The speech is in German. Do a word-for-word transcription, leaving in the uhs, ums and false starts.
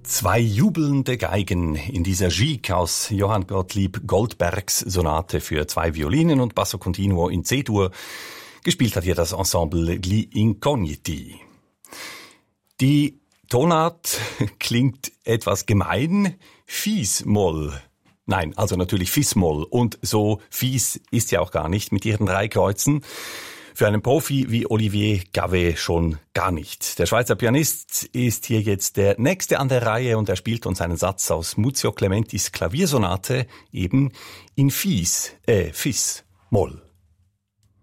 Zwei jubelnde Geigen in dieser Gigue aus Johann Gottlieb Goldbergs Sonate für zwei Violinen und Basso Continuo in C-Dur. Gespielt hat hier das Ensemble Gli Incogniti. Die Tonart klingt etwas gemein, Fies-Moll. Nein, also natürlich Fis-Moll. Und so fies ist ja auch gar nicht mit ihren drei Kreuzen. Für einen Profi wie Olivier Gavet schon gar nicht. Der Schweizer Pianist ist hier jetzt der Nächste an der Reihe und er spielt uns einen Satz aus Muzio Clementis Klaviersonate eben in Fies, äh, Fis-Moll.